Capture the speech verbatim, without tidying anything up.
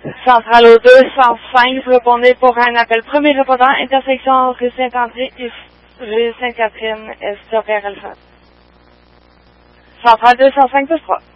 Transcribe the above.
Centrale au deux cent cinq, répondez pour un appel. Premier répondant, intersection rue Saint-André, rue Sainte-Catherine, est Horaire Alpha. Centrale deux cent cinq plus trois.